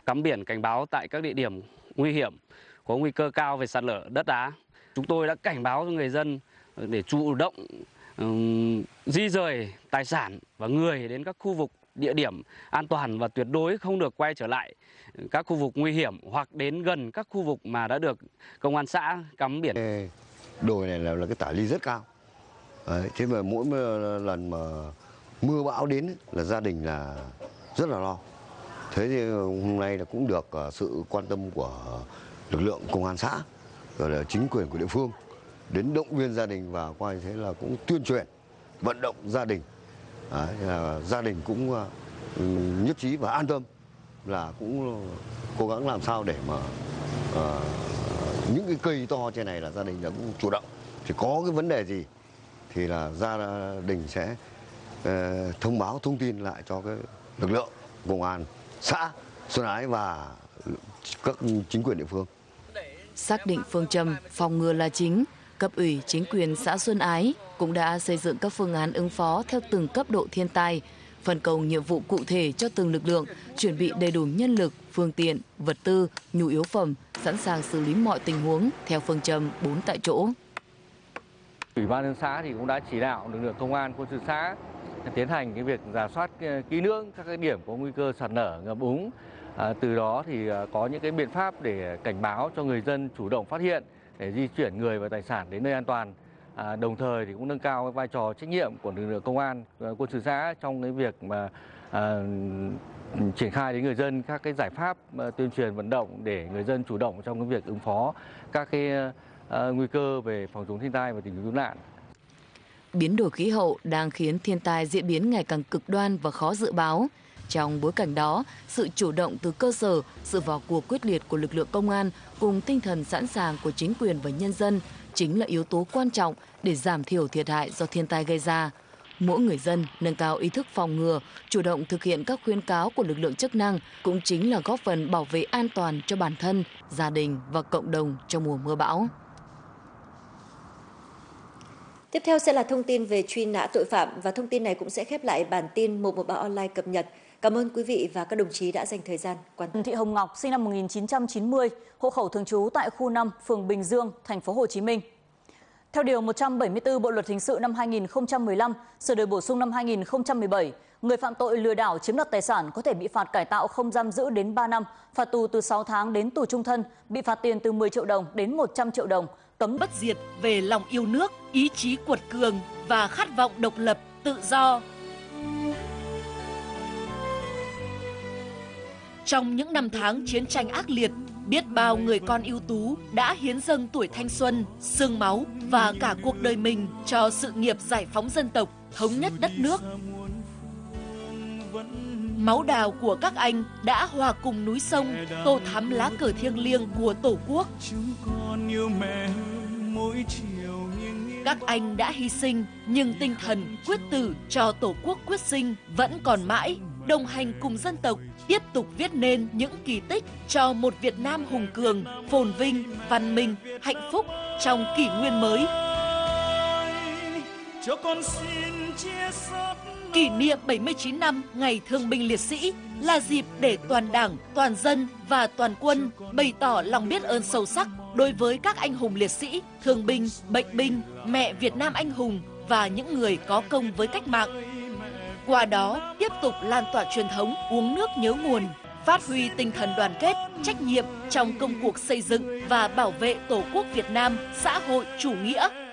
cắm biển cảnh báo tại các địa điểm nguy hiểm, có nguy cơ cao về sạt lở đất đá. Chúng tôi đã cảnh báo cho người dân để chủ động di rời tài sản và người đến các khu vực địa điểm an toàn và tuyệt đối không được quay trở lại các khu vực nguy hiểm hoặc đến gần các khu vực mà đã được công an xã cắm biển. Đồi này là cái tả ly rất cao. Đấy, thế mà mỗi lần mà mưa bão đến là gia đình là rất là lo. Thế thì hôm nay là cũng được sự quan tâm của lực lượng công an xã rồi là chính quyền của địa phương đến động viên gia đình và qua như thế là cũng tuyên truyền vận động gia đình. Đấy, là gia đình cũng nhất trí và an tâm là cũng cố gắng làm sao để mà những cái cây to trên này là gia đình đã cũng chủ động, thì có cái vấn đề gì thì là gia đình sẽ thông báo thông tin lại cho cái lực lượng công an xã Xuân Ái và các chính quyền địa phương. Xác định phương châm phòng ngừa là chính, cấp ủy chính quyền xã Xuân Ái cũng đã xây dựng các phương án ứng phó theo từng cấp độ thiên tai, phân công nhiệm vụ cụ thể cho từng lực lượng, chuẩn bị đầy đủ nhân lực, phương tiện, vật tư, nhu yếu phẩm, sẵn sàng xử lý mọi tình huống theo phương châm 4 tại chỗ. Ủy ban nhân xã thì cũng đã chỉ đạo lực lượng công an quân sự xã tiến hành cái việc rà soát kỹ lưỡng các cái điểm có nguy cơ sạt lở, ngập úng. Từ đó thì có những cái biện pháp để cảnh báo cho người dân chủ động phát hiện để di chuyển người và tài sản đến nơi an toàn. Đồng thời thì cũng nâng cao cái vai trò trách nhiệm của lực lượng công an quân sự xã trong cái việc mà triển khai đến người dân các cái giải pháp tuyên truyền vận động để người dân chủ động trong cái việc ứng phó các cái nguy cơ về phòng chống thiên tai và tìm kiếm cứu nạn. Biến đổi khí hậu đang khiến thiên tai diễn biến ngày càng cực đoan và khó dự báo. Trong bối cảnh đó, sự chủ động từ cơ sở, sự vào cuộc quyết liệt của lực lượng công an cùng tinh thần sẵn sàng của chính quyền và nhân dân chính là yếu tố quan trọng để giảm thiểu thiệt hại do thiên tai gây ra. Mỗi người dân nâng cao ý thức phòng ngừa, chủ động thực hiện các khuyến cáo của lực lượng chức năng cũng chính là góp phần bảo vệ an toàn cho bản thân, gia đình và cộng đồng trong mùa mưa bão. Tiếp theo sẽ là thông tin về truy nã tội phạm và thông tin này cũng sẽ khép lại bản tin 113 online cập nhật. Cảm ơn quý vị và các đồng chí đã dành thời gian quan tâm. Thị Hồng Ngọc sinh năm 1990, hộ khẩu thường trú tại khu 5, phường Bình Dương, thành phố Hồ Chí Minh. Theo điều 174 Bộ luật hình sự năm 2015, sửa đổi bổ sung năm 2017, người phạm tội lừa đảo chiếm đoạt tài sản có thể bị phạt cải tạo không giam giữ đến 3 năm, phạt tù từ 6 tháng đến tù trung thân, bị phạt tiền từ 10 triệu đồng đến 100 triệu đồng, cấm bất diệt về lòng yêu nước, ý chí quật cường và khát vọng độc lập, tự do. Trong những năm tháng chiến tranh ác liệt, biết bao người con ưu tú đã hiến dâng tuổi thanh xuân, xương máu và cả cuộc đời mình cho sự nghiệp giải phóng dân tộc, thống nhất đất nước. Máu đào của các anh đã hòa cùng núi sông, tô thắm lá cờ thiêng liêng của Tổ quốc. Các anh đã hy sinh, nhưng tinh thần quyết tử cho Tổ quốc quyết sinh vẫn còn mãi, đồng hành cùng dân tộc, tiếp tục viết nên những kỳ tích cho một Việt Nam hùng cường, phồn vinh, văn minh, hạnh phúc trong kỷ nguyên mới. Kỷ niệm 79 năm Ngày Thương binh Liệt sĩ là dịp để toàn Đảng, toàn dân và toàn quân bày tỏ lòng biết ơn sâu sắc đối với các anh hùng liệt sĩ, thương binh, bệnh binh, mẹ Việt Nam anh hùng và những người có công với cách mạng. Qua đó, tiếp tục lan tỏa truyền thống uống nước nhớ nguồn, phát huy tinh thần đoàn kết, trách nhiệm trong công cuộc xây dựng và bảo vệ Tổ quốc Việt Nam xã hội chủ nghĩa.